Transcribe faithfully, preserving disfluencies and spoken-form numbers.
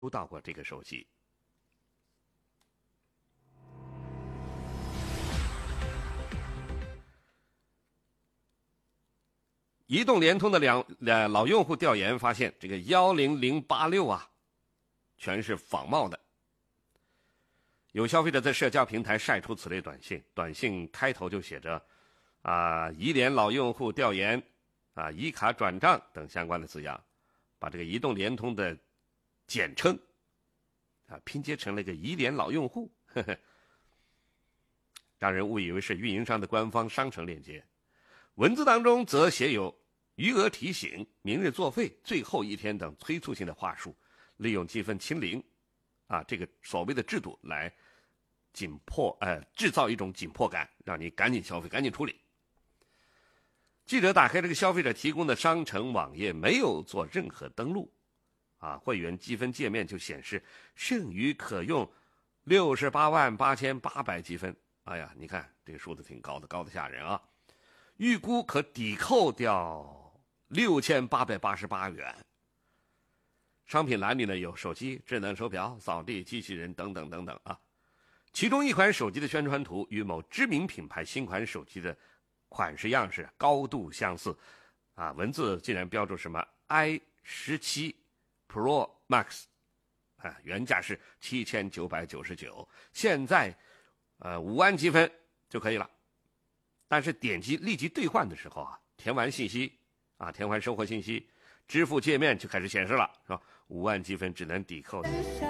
收到过这个手机。移动、联通的两呃老用户调研发现，这个一零零八六啊，全是仿冒的。有消费者在社交平台晒出此类短信，短信开头就写着啊移联老用户调研啊移卡转账等相关的字样，把这个移动、联通的简称啊拼接成了一个移联老用户，呵呵，让人误以为是运营商的官方商城链接。文字当中则写有余额提醒、明日作废、最后一天等催促性的话术，利用积分清零啊这个所谓的制度来紧迫呃制造一种紧迫感，让你赶紧消费、赶紧处理。记者打开这个消费者提供的商城网页，没有做任何登录啊，会员积分界面就显示剩余可用六十八万八千八百积分。哎呀，你看这个数字挺高的，高的吓人啊！预估可抵扣掉六千八百八十八元。商品栏里呢有手机、智能手表、扫地机器人等等等等啊。其中一款手机的宣传图与某知名品牌新款手机的款式样式高度相似啊，文字竟然标注什么 i 十七 Pro Max 啊，原价是七千九百九十九，现在呃五万积分就可以了。但是点击立即兑换的时候啊，填完信息啊，填完生活信息，支付界面就开始显示了，是吧？五万积分只能抵扣